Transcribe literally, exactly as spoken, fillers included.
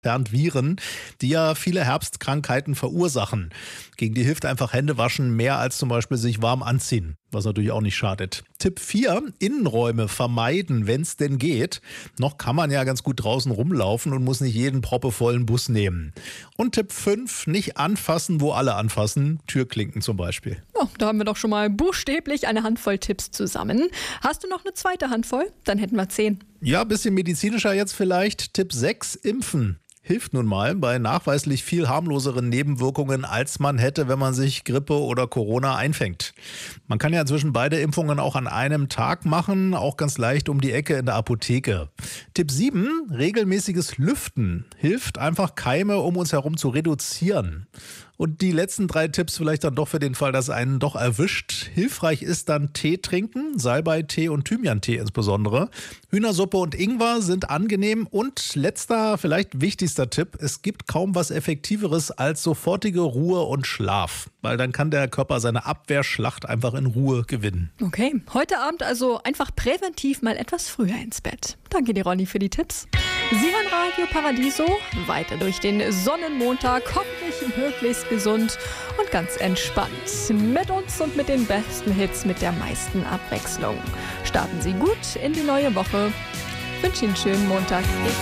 entfernt Viren, die ja viele Herbstkrankheiten verursachen. Gegen die hilft einfach Händewaschen mehr als zum Beispiel sich warm anziehen, was natürlich auch nicht schadet. Tipp vier, Innenräume vermeiden, wenn es denn geht. Noch kann man ja ganz gut draußen rumlaufen und muss nicht jeden proppevollen Bus nehmen. Und Tipp fünf, nicht anfassen, wo alle anfassen, Türklinken zum Beispiel. Oh, da haben wir doch schon mal buchstäblich eine Handvoll Tipps zusammen. Hast du noch eine zweite Handvoll? Dann hätten wir zehn. Ja, bisschen medizinischer jetzt vielleicht. Tipp sechs, impfen. Hilft nun mal bei nachweislich viel harmloseren Nebenwirkungen, als man hätte, wenn man sich Grippe oder Corona einfängt. Man kann ja inzwischen beide Impfungen auch an einem Tag machen, auch ganz leicht um die Ecke in der Apotheke. Tipp sieben, regelmäßiges Lüften. Hilft einfach Keime um uns herum zu reduzieren. Und die letzten drei Tipps vielleicht dann doch für den Fall, dass einen doch erwischt. Hilfreich ist dann Tee trinken, Salbeitee und Thymiantee insbesondere. Hühnersuppe und Ingwer sind angenehm. Und letzter, vielleicht wichtigster Tipp, es gibt kaum was Effektiveres als sofortige Ruhe und Schlaf. Weil dann kann der Körper seine Abwehrschlacht einfach in Ruhe gewinnen. Okay, heute Abend also einfach präventiv mal etwas früher ins Bett. Danke dir, Ronny, für die Tipps. Sie hören Radio Paradiso, weiter durch den Sonnenmontag, hoffentlich möglichst gesund und ganz entspannt. Mit uns und mit den besten Hits, mit der meisten Abwechslung. Starten Sie gut in die neue Woche. Ich wünsche Ihnen einen schönen Montag.